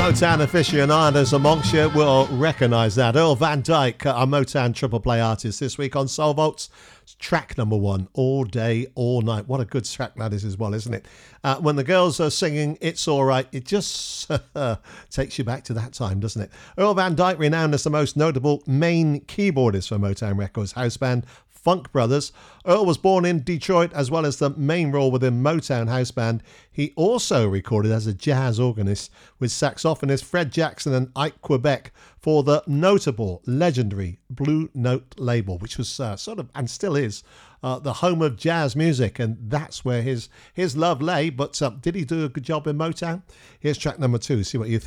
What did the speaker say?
Motown aficionados amongst you will recognise that. Earl Van Dyke, our Motown triple play artist this week on Soul Vaults. Track number 1, All Day, All Night. What a good track that is as well, isn't it? When the girls are singing It's Alright, it just takes you back to that time, doesn't it? Earl Van Dyke, renowned as the most notable main keyboardist for Motown Records house band Funk Brothers. Earl was born in Detroit, as well as the main role within Motown house band. He also recorded as a jazz organist with saxophonist Fred Jackson and Ike Quebec for the notable, legendary Blue Note label, which was sort of, and still is, the home of jazz music, and that's where his love lay. But did he do a good job in Motown? Here's track number 2, see what you think.